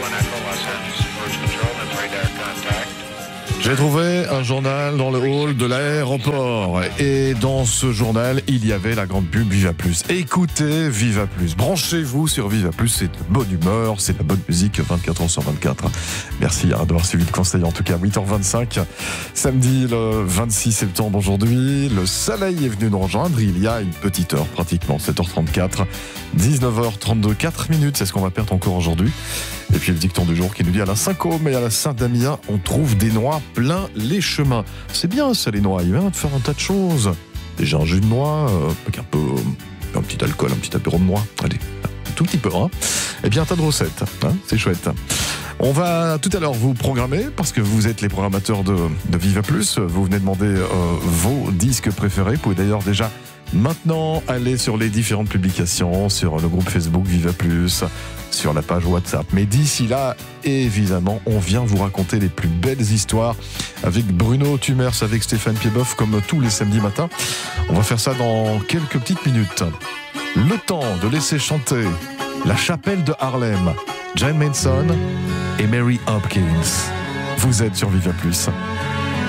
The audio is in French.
J'ai trouvé un journal dans le hall de l'aéroport et dans ce journal, il y avait la grande pub Viva Plus. Écoutez Viva Plus, branchez-vous sur Viva Plus, c'est de bonne humeur, c'est de la bonne musique 24h/24. Merci d'avoir suivi le conseil, en tout cas 8h25, samedi le 26 septembre aujourd'hui. Le soleil est venu nous rejoindre il y a une petite heure pratiquement, 7h34, 19h32, 4 minutes, c'est ce qu'on va perdre encore aujourd'hui. Et puis le dicton du jour qui nous dit: à la Saint-Côme et à la Saint-Damien, on trouve des noix plein les chemins. C'est bien ça, les noix, il va de faire un tas de choses. Déjà un jus de noix, avec un petit alcool, un petit apéro de noix. Allez, un tout petit peu, hein. Et bien un tas de recettes, hein, c'est chouette. On va tout à l'heure vous programmer, parce que vous êtes les programmateurs de Viva Plus. Vous venez demander vos disques préférés. Vous pouvez d'ailleurs déjà maintenant aller sur les différentes publications, sur le groupe Facebook Viva Plus, sur la page WhatsApp. Mais d'ici là, évidemment, on vient vous raconter les plus belles histoires avec Bruno Tumers, avec Stéphane Piedboeuf, comme tous les samedis matins. On va faire ça dans quelques petites minutes. Le temps de laisser chanter la chapelle de Harlem, Jane Manson et Mary Hopkins. Vous êtes sur Viva Plus.